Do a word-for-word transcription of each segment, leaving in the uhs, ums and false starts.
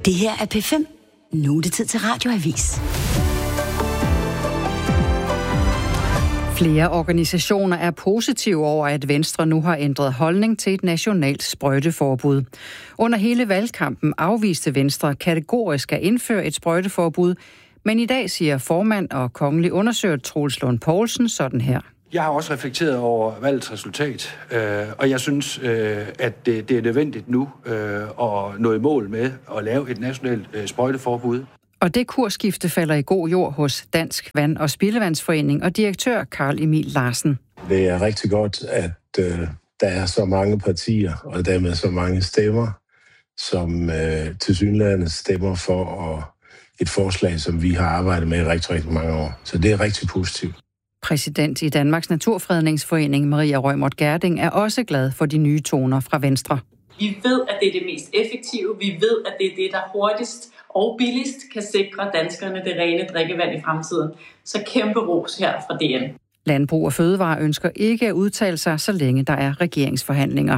Det her er P fem. Nu er det tid til Radioavis. Flere organisationer er positive over, at Venstre nu har ændret holdning til et nationalt sprøjteforbud. Under hele valgkampen afviste Venstre kategorisk at indføre et sprøjteforbud, men i dag siger formand og kongelig undersøger Troels Lund Poulsen sådan her. Jeg har også reflekteret over valgets resultat, øh, og jeg synes, øh, at det, det er nødvendigt nu øh, at nå i mål med at lave et nationalt øh, sprøjteforbud. Og det kursskifte falder i god jord hos Dansk Vand- og Spildevandsforening og direktør Carl Emil Larsen. Det er rigtig godt, at øh, der er så mange partier, og dermed så mange stemmer, som øh, tilsyneladende stemmer for at, et forslag, som vi har arbejdet med i rigtig, rigtig mange år. Så det er rigtig positivt. Præsident i Danmarks Naturfredningsforening, Maria Reumert Gjerding, er også glad for de nye toner fra Venstre. Vi ved, at det er det mest effektive. Vi ved, at det er det, der hurtigst og billigst kan sikre danskerne det rene drikkevand i fremtiden. Så kæmpe ros her fra D N. Landbrug og Fødevare ønsker ikke at udtale sig, så længe der er regeringsforhandlinger.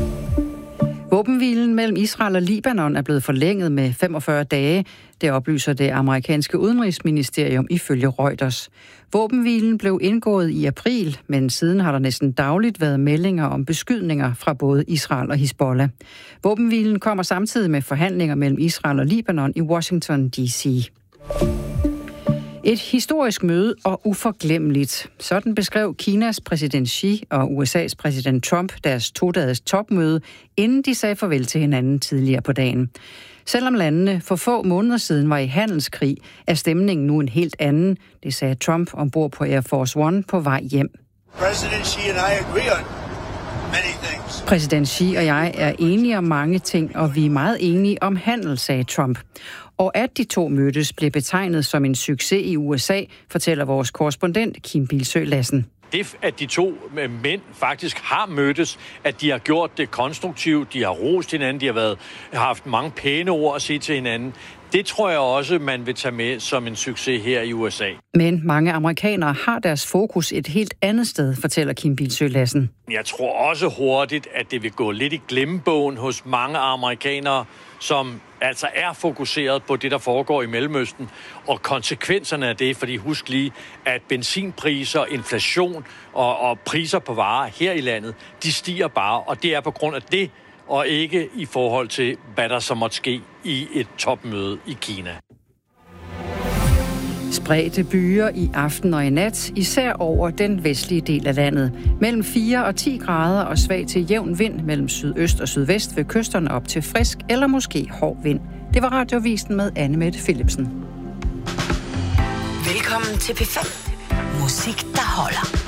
Våbenhvilen mellem Israel og Libanon er blevet forlænget med femogfyrre dage. Det oplyser det amerikanske udenrigsministerium ifølge Reuters. Våbenhvilen blev indgået i april, men siden har der næsten dagligt været meldinger om beskydninger fra både Israel og Hizbollah. Våbenhvilen kommer samtidig med forhandlinger mellem Israel og Libanon i Washington D C. Et historisk møde og uforglemmeligt. Sådan beskrev Kinas præsident Xi og U S A's præsident Trump deres to-dages topmøde, inden de sagde farvel til hinanden tidligere på dagen. Selvom landene for få måneder siden var i handelskrig, er stemningen nu en helt anden. Det sagde Trump ombord på Air Force One på vej hjem. President Xi and I agree on many things. Præsident Xi og jeg er enige om mange ting, og vi er meget enige om handel, sagde Trump. Og at de to mødtes blev betegnet som en succes i U S A, fortæller vores korrespondent Kim Bilsøe Lassen. Det, at de to mænd faktisk har mødtes, at de har gjort det konstruktivt, de har rost hinanden, de har, været, har haft mange pæne ord at sige til hinanden, det tror jeg også, man vil tage med som en succes her i U S A. Men mange amerikanere har deres fokus et helt andet sted, fortæller Kim Bilsøe Lassen. Jeg tror også hurtigt, at det vil gå lidt i glemmebogen hos mange amerikanere, som altså er fokuseret på det, der foregår i Mellemøsten, og konsekvenserne af det, fordi husk lige, at benzinpriser, inflation og, og priser på varer her i landet, de stiger bare, og det er på grund af det, og ikke i forhold til, hvad der så måtte ske i et topmøde i Kina. Spredte byer i aften og i nat, især over den vestlige del af landet. Mellem fire og ti grader og svag til jævn vind mellem sydøst og sydvest ved kysterne op til frisk eller måske hård vind. Det var Radioavisen med Anne Mette Philipsen. Velkommen til P fem. Musik, der holder.